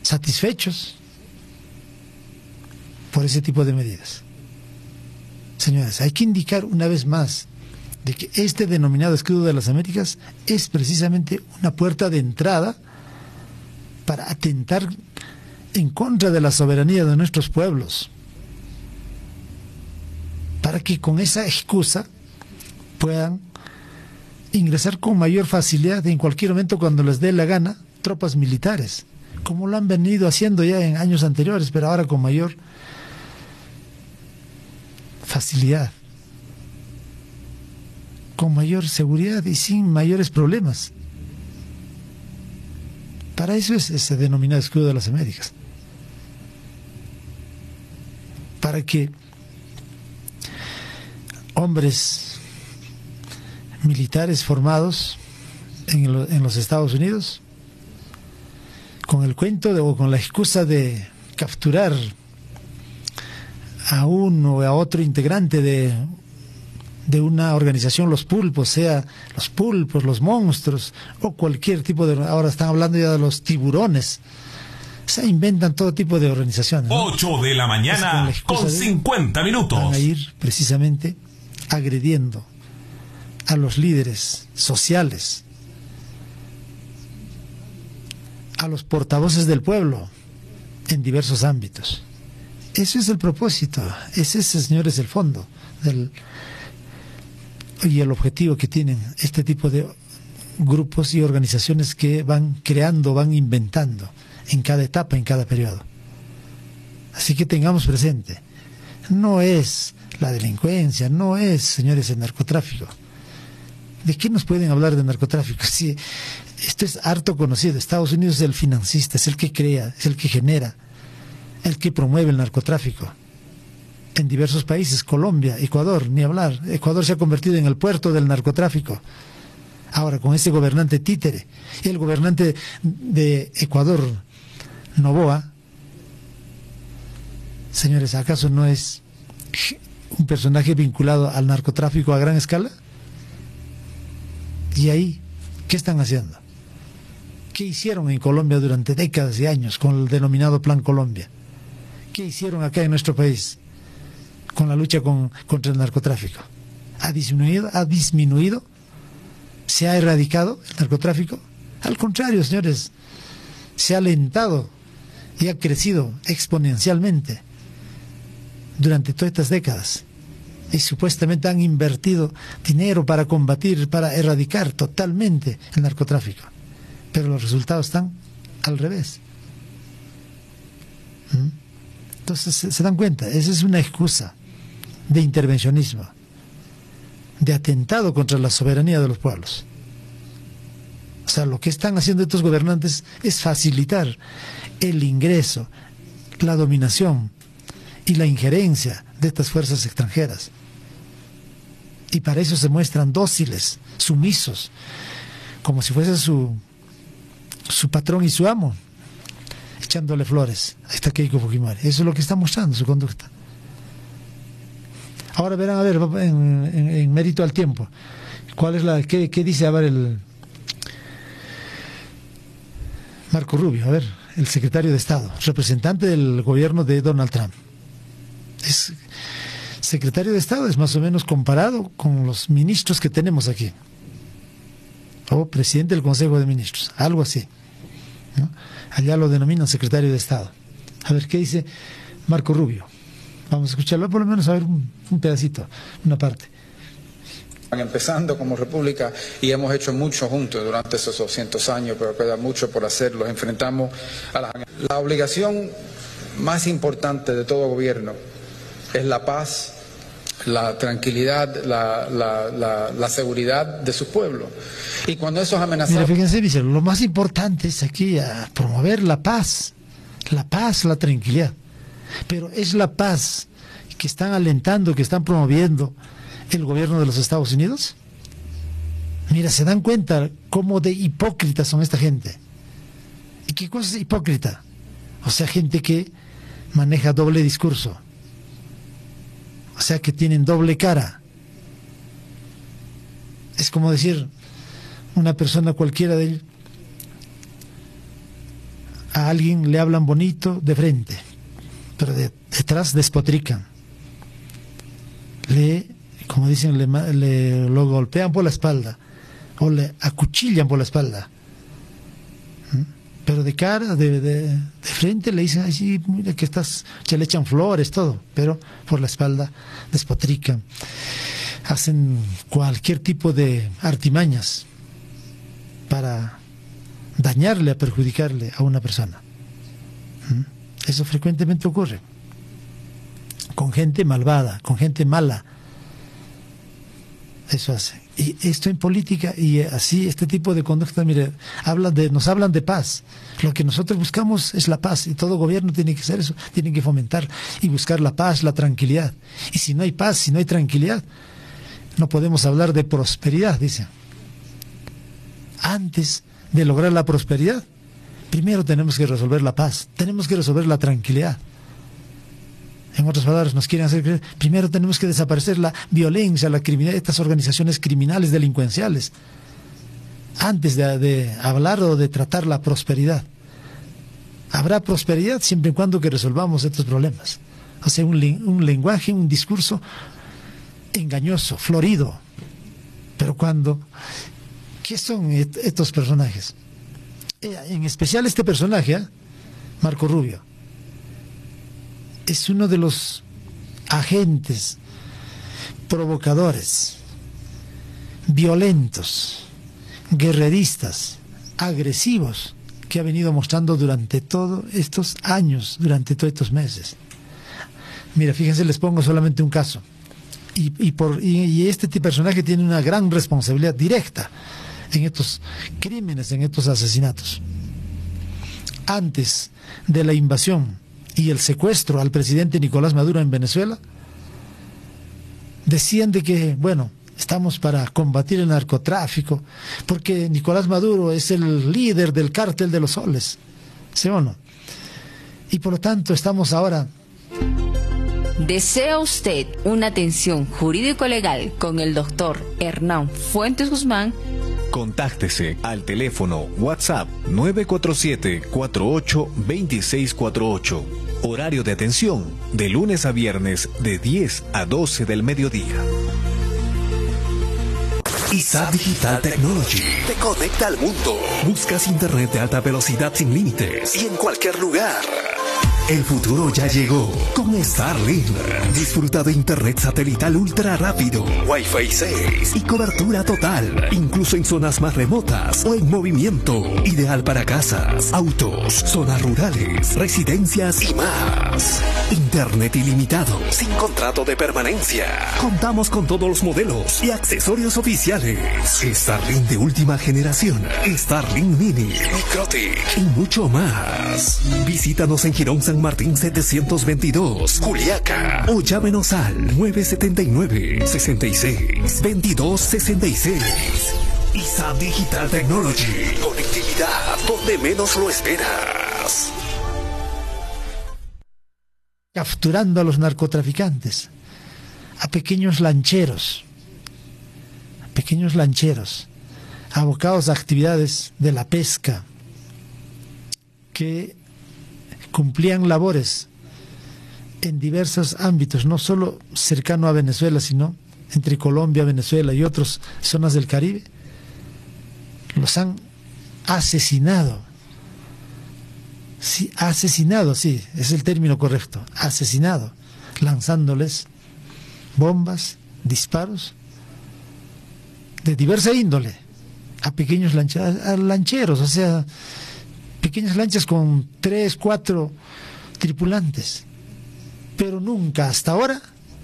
satisfechos por ese tipo de medidas. Señores, hay que indicar una vez más de que este denominado escudo de las Américas es precisamente una puerta de entrada para atentar en contra de la soberanía de nuestros pueblos, para que con esa excusa puedan ingresar con mayor facilidad en cualquier momento cuando les dé la gana tropas militares, como lo han venido haciendo ya en años anteriores, pero ahora con mayor facilidad, con mayor seguridad y sin mayores problemas. Para eso es ese denominado escudo de las Américas, para que hombres militares formados en los Estados Unidos, con el cuento o con la excusa de capturar a uno o a otro integrante de una organización, los pulpos, sea los pulpos, los monstruos o cualquier tipo de... Ahora están hablando ya de los tiburones. Se inventan todo tipo de organizaciones, ¿no? 8 de la mañana con 50 minutos. Van a ir precisamente agrediendo a los líderes sociales, a los portavoces del pueblo en diversos ámbitos. Ese es el propósito, ese es, señores, el fondo y el objetivo que tienen este tipo de grupos y organizaciones que van creando, van inventando en cada etapa, en cada periodo. Así que tengamos presente, no es la delincuencia, no es, señores, el narcotráfico. ¿De qué nos pueden hablar de narcotráfico? Si esto es harto conocido. Estados Unidos es el financista, es el que crea, es el que genera, el que promueve el narcotráfico. En diversos países, Colombia, Ecuador, ni hablar. Ecuador se ha convertido en el puerto del narcotráfico. Ahora, con ese gobernante títere. Y el gobernante de Ecuador, Noboa, señores, ¿acaso no es un personaje vinculado al narcotráfico a gran escala? ¿Y ahí qué están haciendo? ¿Qué hicieron en Colombia durante décadas y años con el denominado Plan Colombia? ¿Qué hicieron acá en nuestro país con la lucha contra el narcotráfico? ¿Ha disminuido? ¿Ha disminuido? ¿Se ha erradicado el narcotráfico? Al contrario, señores, se ha alentado y ha crecido exponencialmente durante todas estas décadas. Y supuestamente han invertido dinero para combatir, para erradicar totalmente el narcotráfico. Pero los resultados están al revés. Entonces, se dan cuenta, esa es una excusa de intervencionismo, de atentado contra la soberanía de los pueblos. O sea, lo que están haciendo estos gobernantes es facilitar el ingreso, la dominación y la injerencia de estas fuerzas extranjeras. Y para eso se muestran dóciles, sumisos, como si fuese su patrón y su amo, echándole flores. Ahí está Keiko Fujimori. Eso es lo que está mostrando su conducta. Ahora verán, a ver, en mérito al tiempo, ¿cuál es qué dice, a ver, el Marco Rubio, a ver, el secretario de Estado, representante del gobierno de Donald Trump? Es secretario de Estado, es más o menos comparado con los ministros que tenemos aquí, o presidente del Consejo de Ministros, algo así, ¿no? Allá lo denominan secretario de Estado. A ver, ¿qué dice Marco Rubio? Vamos a escucharlo, por lo menos a ver un pedacito, una parte. Empezando como república y hemos hecho mucho juntos durante esos 200 años, pero queda mucho por hacer. Los enfrentamos a la obligación más importante de todo gobierno es la paz, la tranquilidad, la seguridad de su pueblo. Y cuando eso es amenazado... Mira, fíjense, dice, lo más importante es aquí a promover la paz, la tranquilidad. Pero es la paz que están alentando, que están promoviendo el gobierno de los Estados Unidos. Mira, se dan cuenta cómo de hipócritas son esta gente. ¿Y qué cosa es hipócrita? O sea, gente que maneja doble discurso. O sea, que tienen doble cara. Es como decir, una persona cualquiera de ellos, A alguien le hablan bonito de frente, pero detrás despotrican. Como dicen, lo golpean por la espalda o le acuchillan por la espalda. Pero de cara, de frente le dicen, ay, sí, mira que se le echan flores, todo, pero por la espalda despotrican. Hacen cualquier tipo de artimañas para dañarle, a perjudicarle a una persona. Eso frecuentemente ocurre con gente malvada, con gente mala. Eso hace. Y esto en política, y así este tipo de conducta, mire, nos hablan de paz. Lo que nosotros buscamos es la paz, y todo gobierno tiene que hacer eso, tiene que fomentar y buscar la paz, la tranquilidad. Y si no hay paz, si no hay tranquilidad, no podemos hablar de prosperidad, dicen. Antes de lograr la prosperidad, primero tenemos que resolver la paz, tenemos que resolver la tranquilidad. En otras palabras, nos quieren hacer creer, primero tenemos que desaparecer la violencia, la criminalidad, estas organizaciones criminales delincuenciales, antes de hablar o de tratar la prosperidad. Habrá prosperidad siempre y cuando que resolvamos estos problemas. O sea, un lenguaje, un discurso engañoso, florido. Pero ¿qué son estos personajes? En especial este personaje, Marco Rubio, es uno de los agentes provocadores, violentos, guerreristas, agresivos que ha venido mostrando durante todos estos años, durante todos estos meses. Mira, fíjense, les pongo solamente un caso. Y este personaje tiene una gran responsabilidad directa en estos crímenes, en estos asesinatos. Antes de la invasión y el secuestro al presidente Nicolás Maduro en Venezuela, decían de que, bueno, estamos para combatir el narcotráfico, porque Nicolás Maduro es el líder del cártel de los soles, ¿sí o no? Y por lo tanto estamos ahora... ¿Desea usted una atención jurídico-legal con el doctor Hernán Fuentes Guzmán? Contáctese al teléfono WhatsApp 947-482648. Horario de atención de lunes a viernes de 10 a 12 del mediodía. ISAB Digital Technology te conecta al mundo. Buscas internet de alta velocidad sin límites y en cualquier lugar. El futuro ya llegó con Starlink. Disfruta de internet satelital ultra rápido, Wi-Fi 6 y cobertura total, incluso en zonas más remotas o en movimiento. Ideal para casas, autos, zonas rurales, residencias y más. Internet ilimitado, sin contrato de permanencia. Contamos con todos los modelos y accesorios oficiales. Starlink de última generación, Starlink Mini, Microtic y mucho más. Visítanos en Girón San Martín 722, Juliaca, o llámenos al 979-66-2266. ISAB Digital Technology, conectividad donde menos lo esperas. Capturando a los narcotraficantes, a pequeños lancheros, abocados a actividades de la pesca, que cumplían labores en diversos ámbitos, no solo cercano a Venezuela, sino entre Colombia, Venezuela y otras zonas del Caribe. Los han asesinado. Sí, asesinado, sí, es el término correcto, asesinado, lanzándoles bombas, disparos de diversa índole a pequeños lancheros, o sea, pequeñas lanchas con 3, 4 tripulantes. Pero nunca hasta ahora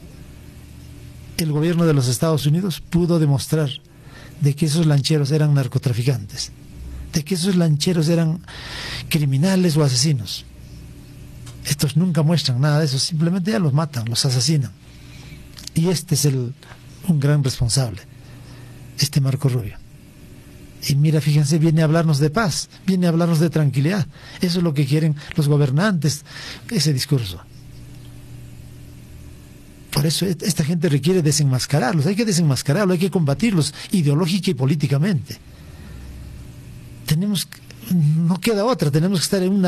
el gobierno de los Estados Unidos pudo demostrar de que esos lancheros eran narcotraficantes, de que esos lancheros eran criminales o asesinos. Estos nunca muestran nada de eso, simplemente ya los matan, los asesinan. Y este es un gran responsable, este Marco Rubio. Y mira, fíjense, viene a hablarnos de paz, viene a hablarnos de tranquilidad. Eso es lo que quieren los gobernantes, ese discurso. Por eso esta gente requiere desenmascararlos, hay que desenmascararlos, hay que combatirlos ideológica y políticamente. No queda otra, tenemos que estar en una